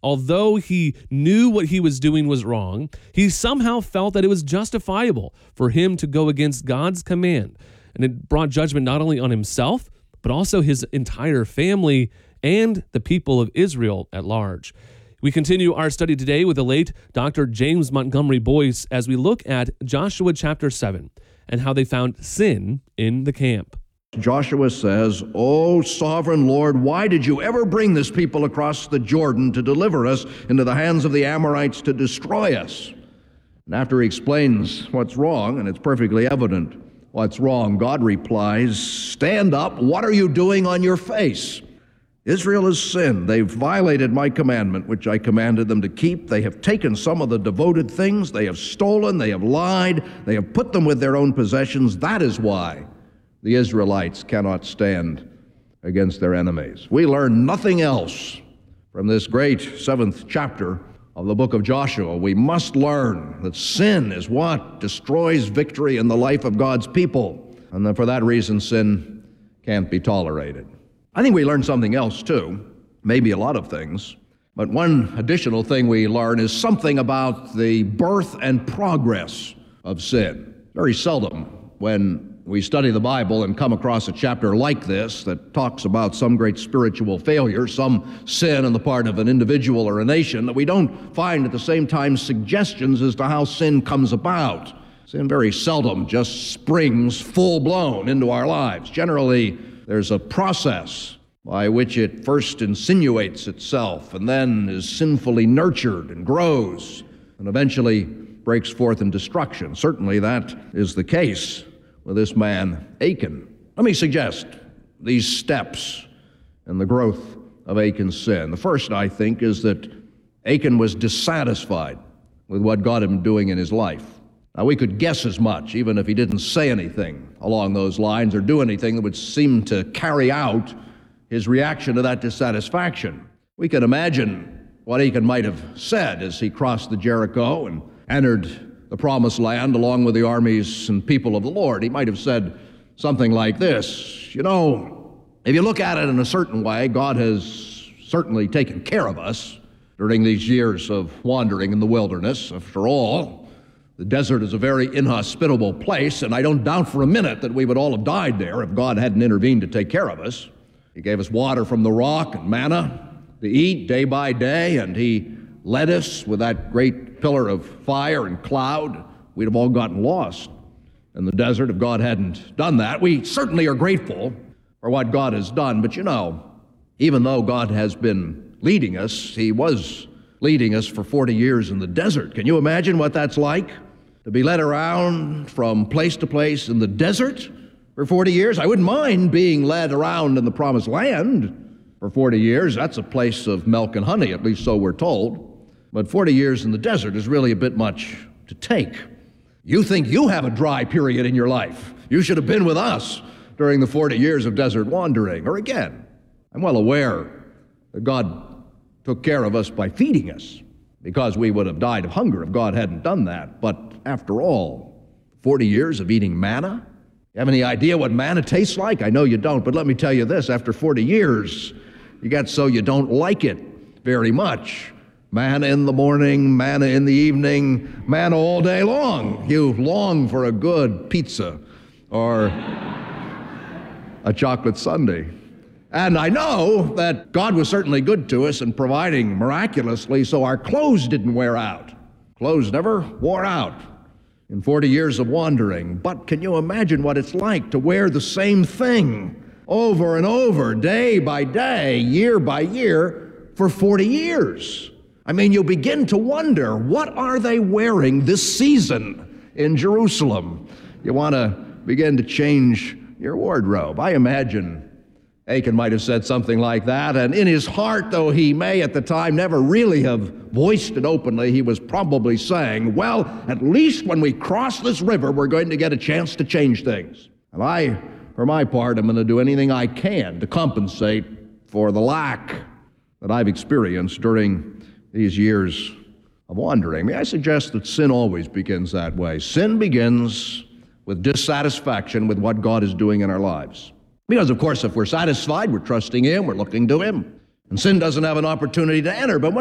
although he knew what he was doing was wrong, he somehow felt that it was justifiable for him to go against God's command. And it brought judgment not only on himself, but also his entire family and the people of Israel at large. We continue our study today with the late Dr. James Montgomery Boyce as we look at Joshua chapter 7 and how they found sin in the camp. Joshua says, "O sovereign Lord, why did you ever bring this people across the Jordan to deliver us into the hands of the Amorites to destroy us?" And after he explains what's wrong, and it's perfectly evident what's wrong, God replies, "Stand up, what are you doing on your face? Israel has sinned. They've violated my commandment, which I commanded them to keep. They have taken some of the devoted things. They have stolen. They have lied. They have put them with their own possessions. That is why the Israelites cannot stand against their enemies." We learn nothing else from this great 7th chapter of the book of Joshua. We must learn that sin is what destroys victory in the life of God's people, and that for that reason sin can't be tolerated. I think we learn something else too, maybe a lot of things, but one additional thing we learn is something about the birth and progress of sin. Very seldom when we study the Bible and come across a chapter like this that talks about some great spiritual failure, some sin on the part of an individual or a nation, that we don't find at the same time suggestions as to how sin comes about. Sin very seldom just springs full-blown into our lives. Generally, there's a process by which it first insinuates itself and then is sinfully nurtured and grows and eventually breaks forth in destruction. Certainly that is the case with this man Achan. Let me suggest these steps in the growth of Achan's sin. The first, I think, is that Achan was dissatisfied with what God had been doing in his life. Now, we could guess as much, even if he didn't say anything along those lines or do anything that would seem to carry out his reaction to that dissatisfaction. We can imagine what Achan might have said as he crossed the Jericho and entered the promised land along with the armies and people of the Lord. He might have said something like this: "You know, if you look at it in a certain way, God has certainly taken care of us during these years of wandering in the wilderness. After all, the desert is a very inhospitable place, and I don't doubt for a minute that we would all have died there if God hadn't intervened to take care of us. He gave us water from the rock and manna to eat day by day, and He led us with that great pillar of fire and cloud. We'd have all gotten lost in the desert if God hadn't done that. We certainly are grateful for what God has done, but you know, even though God has been leading us, He was leading us for 40 years in the desert. Can you imagine what that's like? To be led around from place to place in the desert for 40 years? I wouldn't mind being led around in the promised land for 40 years. That's a place of milk and honey, at least so we're told. But 40 years in the desert is really a bit much to take. You think you have a dry period in your life. You should have been with us during the 40 years of desert wandering. Or again, I'm well aware that God took care of us by feeding us, because we would have died of hunger if God hadn't done that. But after all, 40 years of eating manna? You have any idea what manna tastes like? I know you don't, but let me tell you this, after 40 years, you get so you don't like it very much. Manna in the morning, manna in the evening, manna all day long. You long for a good pizza or a chocolate sundae. And I know that God was certainly good to us in providing miraculously so our clothes didn't wear out. Clothes never wore out in 40 years of wandering. But can you imagine what it's like to wear the same thing over and over, day by day, year by year, for 40 years? I mean, you begin to wonder, what are they wearing this season in Jerusalem? You want to begin to change your wardrobe. I imagine Achan might have said something like that, and in his heart, though he may at the time never really have voiced it openly, he was probably saying, well, at least when we cross this river, we're going to get a chance to change things. And I, for my part, am going to do anything I can to compensate for the lack that I've experienced during these years of wandering. May I suggest that sin always begins that way. Sin begins with dissatisfaction with what God is doing in our lives. Because, of course, if we're satisfied, we're trusting Him, we're looking to Him. And sin doesn't have an opportunity to enter. But when